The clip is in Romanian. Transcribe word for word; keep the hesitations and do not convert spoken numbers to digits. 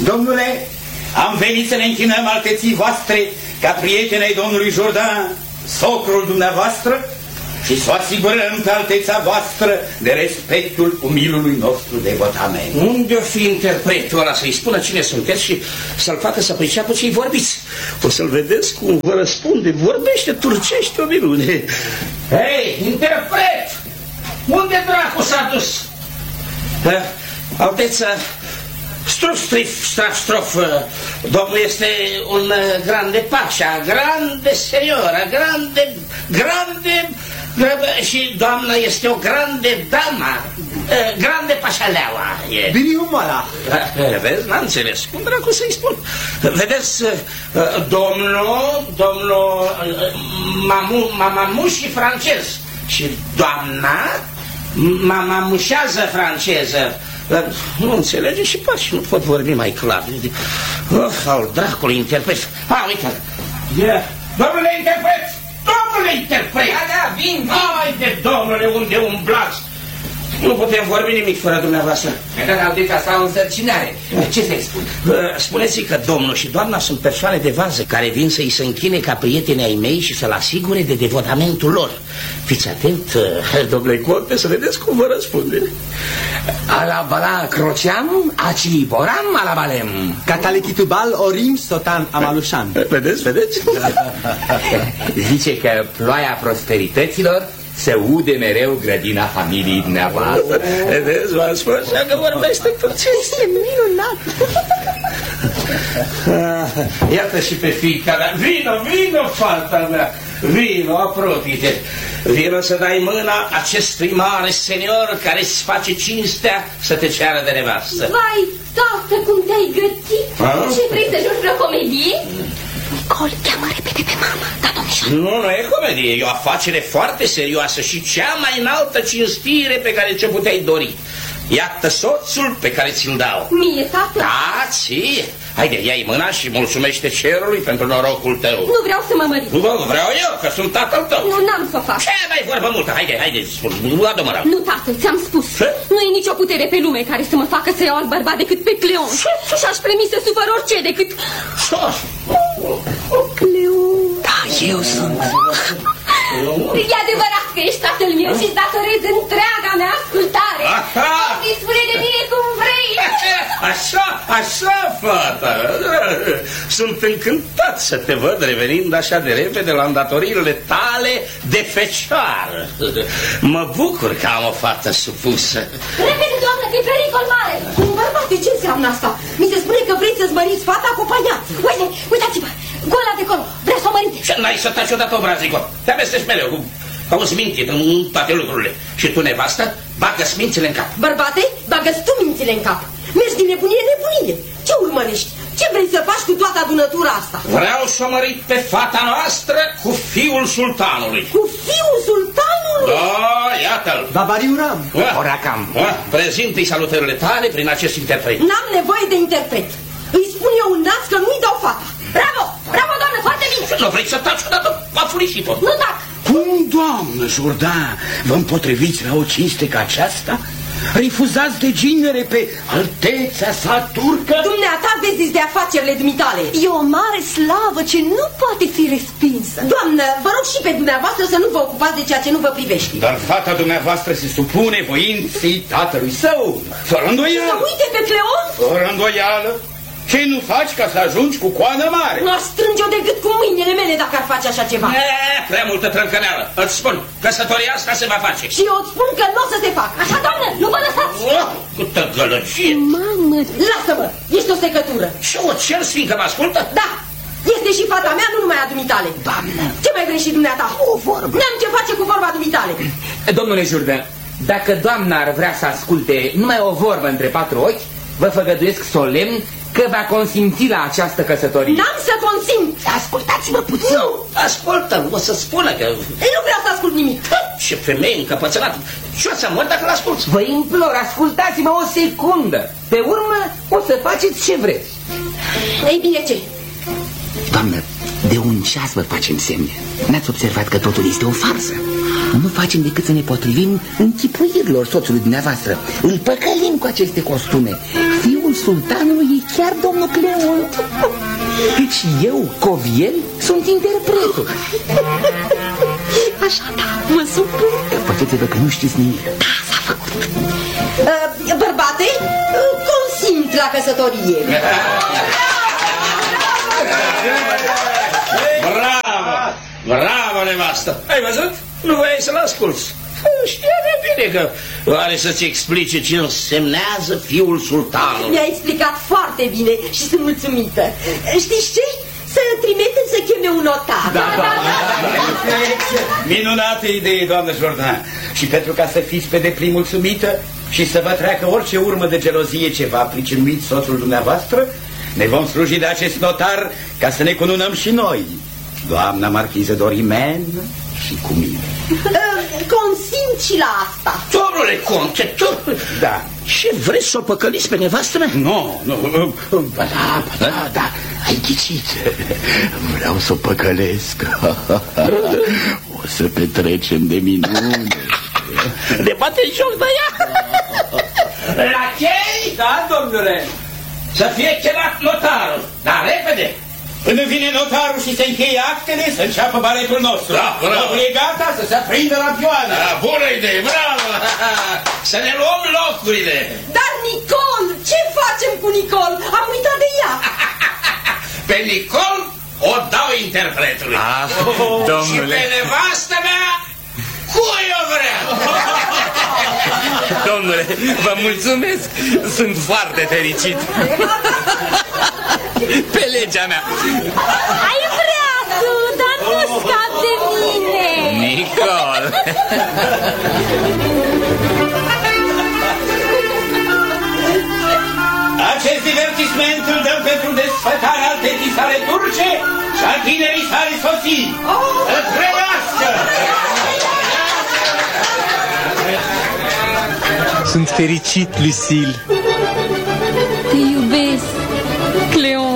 Domnule, am venit să ne închinăm alteții voastre ca prieteni ai domnului Jourdan, socrul dumneavoastră, și să asigurăm pe alteța voastră de respectul umilului nostru devotament. Unde-o fi interpretul ăla să-i spună cine sunteți și să-l facă să priceapă ce-i vorbiți? O să-l vedeți cum vă răspunde. Vorbește turcește o minune. Hei, interpret! Unde dracu s-a dus? Alteță, strof, strif, straf, strof, domnul este un grande pașa, grande seniora, grande, grande... Și doamna este o grande dama, grande pașaleaua. Bine, umala. Vezi, n-am înțeles. Cum dracu să-i spun? Vedeți, domnul, domnul mamu, mamamuși francez și doamna mamamușează franceză. Nu înțelege și pași, nu pot vorbi mai clar. Oh, al dracului interpret. Ha, uite. Yeah. Domnule interpret! Domnule interpret! Da, da, vin, vin! Haide, domnule, unde umblați? Nu putem vorbi nimic fără dumneavoastră. Dar alteța asta o însărcinare. Ce să-i spun? Spuneți că domnul și doamna sunt persoane de vază care vin să-i se închine ca prieteni ai mei și să-l asigure de devotamentul lor. Fiți atent, domnule conte, să vedeți cum vă răspunde. Alabala croceam, aci boram alabalem. Catalechitubal orim sotan amalușan. Vedeți, vedeți? Zice că ploaia prosperităților se ude mereu grădina familiei dumneavoastră. Vedeți, v-am spus că vorbește turcește. Este minunat. Iată și pe fiica mea. Vino, vino, fata mea. Vino, apropie-te. Vino să dai mâna acestui mare senior care îți face cinstea să te ceară de nevastă. Vai, tată, cum te-ai gătit? A? Ce vrei să joci vreo comedie? Nicol, cheamă repede pe mama, da, domnișoară. Nu, nu e comedie, e o afacere foarte serioasă și cea mai înaltă cinstire pe care ce puteai dori. Iată soțul pe care ți-l dau. Mie, tată? Da, ție. Haide, ia-i mâna și mulțumește cerului pentru norocul tău. Nu vreau să mă mărit. Nu, vreau eu, că sunt tatăl tău. Nu, n-am să o fac. Ce mai vorbă multă? Haide, haide, spun, nu adă mâna. Nu, tată, ți-am spus. Ce? Nu e nicio putere pe lume care să mă facă să iau alt bărbat decât pe Cleon. Și-aș primi să sufăr orice decât... Cleon. Da, eu sunt. E adevărat că ești tatăl meu și-ți datorez întreaga mea ascultare. Poți spune de mine cum vrei. Așa, așa, fata. Sunt încântat să te văd revenind așa de repede la îndatoririle tale de fecioară. Mă bucur că am o fată supusă. Repede, doamnă, că e pericol mare. Bărbate, ce înseamnă asta? Mi se spune că vrei să-ți măriți fata cu paniat. Uite, uitați-vă, gola de acolo, vrea să o mărite. Și n-ai să taci odată obraznicul. Te amestești mereu cu... Auzi mintit în toate lucrurile. Și tu, nevastă, bagă-ți mințile în cap. Bărbate, bagă-ți tu mințile în cap. Mergi din nebunie în nebunie. Ce urmărești? Ce vrei să faci cu toată adunătura asta? Vreau să o mărit pe fata noastră cu fiul sultanului. Cu fiul sultanului? Da, iată-l. Babariuram. Oracam. Prezintă-i salutările tale prin acest interpret. N-am nevoie de interpret. Îi spun eu un nas că nu-i dau fata. Bravo, bravo, doamnă, foarte bine. Nu vrei să taci odată? M-a furit-o. Nu tac. Cum, doamnă Jourdan, vă împotriviți la o cinste ca aceasta? Refuzați de ginere pe alteța sa turcă? Dumneata vezi de afacerile dumitale. E o mare slavă ce nu poate fi respinsă. Doamnă, vă rog și pe dumneavoastră să nu vă ocupați de ceea ce nu vă privește. Dar fata dumneavoastră se supune voinței tatălui său, fără îndoială. Să uite pe Cleon? Fără îndoială. Ce nu faci ca să ajungi cu coană mare? Nu aș strânge-o de gât cu mâinile mele dacă ar face așa ceva. E, prea multă trâncăneală. Îți spun, căsătoria asta se va face. Și eu îți spun că nu o să se facă. Așa, doamnă, nu vă lăsați. Oh, câtă gălăgie. Mamă, lasă-mă, ești o secătură. Și o cer, fiindcă mă ascultă? Da, este și fata mea, nu numai a dumitale. Doamnă. Ce mai vrei și dumneata? O vorbă. N-am ce face cu vorba dumitale. Domnule Jourdan, dacă doamna ar vrea să asculte numai o vorbă între patru ochi, vă făgăduiesc solemn că va consimți la această căsătorie. N-am să consimt. Ascultați-mă puțin. Nu. Ascultă, o să spună că... Ei, nu vreau să ascult nimic. Ce femeie încăpățânată. Și o să mor dacă l-asculți. Vă implor, ascultați-mă o secundă. Pe urmă o să faceți ce vreți. Ei bine, ce? Doamnă, de un ceas vă facem semne. N-ați observat că totul este o farsă? Nu facem decât să ne potrivim închipuirilor soțului dumneavoastră. Îl păcălim cu aceste costume. Fiul sultanului e chiar domnul Cleon. Și eu, Coviel, sunt interpretul. Așa, da, mă supun. Făceți-vă că nu știți nimic. Da, s-a făcut. uh, Bărbate, uh, consimt la căsătorie. Bravo! Bravo, nevastă! Ai văzut? Nu voiai să-l asculți. Știa de bine că are să-ți explice ce însemnează fiul sultanului. Mi-a explicat foarte bine și sunt mulțumită. Știți ce? Să trimitem să cheme un notar. Da, da, da. Minunată idee, doamnă Jordan. Și pentru ca să fiți pe deplin mulțumită și să vă treacă orice urmă de gelozie ce va pricinuit soțul dumneavoastră, ne vom sluji de acest notar ca să ne cununăm și noi, doamna marchiză Dorimen și cu mine. Consimt și la asta. Domnule conte, tu... Da. Ce vreți să o păcăliți pe nevastă mea? Nu, nu, ba da, ba da, da, ai ghicit. Vreau să o păcălesc. O să petrecem de minune. De bate joc de ea. La chei? Da, domnule. Să fie chemat notarul, dar repede. Până vine notarul și se încheie actele, să înceapă baletul nostru. Da, bravo. E gata să se aprindă lampioana. Da, bună idee, bravo! Să ne luăm locurile. Dar Nicol, ce facem cu Nicol? Am uitat de ea. Pe Nicol o dau interpretului. Ah, domnule. Și pe nevastă mea, cui o vrea? Domnule, vă mulțumesc. Sunt foarte fericit. Pe legea mea. Ai vrea tu, dar nu scap de mine. Nicol. Acest divertisment îl dăm pentru desfătarea alteții sale turce și a tinerii sale soții. Să trăiască! Sunt fericit, Lucille. Te iubesc, Cleon.